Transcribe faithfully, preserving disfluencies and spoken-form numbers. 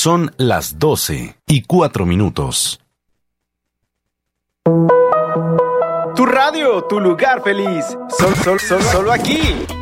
Son las doce y cuatro minutos. Tu radio, tu lugar feliz. Sol, sol, sol, solo aquí.